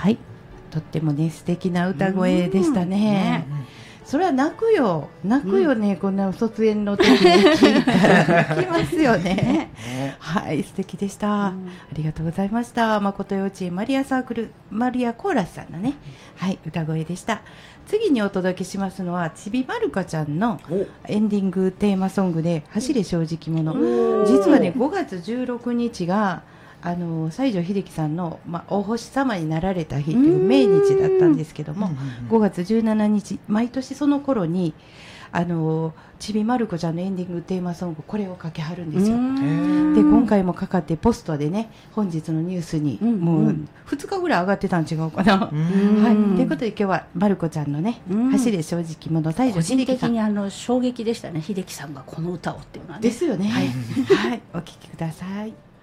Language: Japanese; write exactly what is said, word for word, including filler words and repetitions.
はい、とってもね素敵な歌声でしたね。それは泣くよ泣くよね、うん、こんな卒園の時に聞いたら泣きますよね。ねはい素敵でした、うん、ありがとうございました。誠幼稚園マリアサークルマリアコーラスさんのね、はい歌声でした。次にお届けしますのはちびまるかちゃんのエンディングテーマソングで走れ正直者。実はねごがつじゅうろくにちがあの西城秀樹さんの、まあ、お星様になられた日という命日だったんですけども、ごがつじゅうしちにち毎年その頃にあのちびまる子ちゃんのエンディングテーマソングこれをかけはるんですよ。で今回もかかってポストでね本日のニュースにもうふつかぐらい上がってたん違うかな。はい、ということで今日はまる子ちゃんのね走れ正直者西城秀樹さん、個人的にあの衝撃でしたね秀樹さんがこの歌をっていうのはね。 ですよね。はい、はい、お聴きください。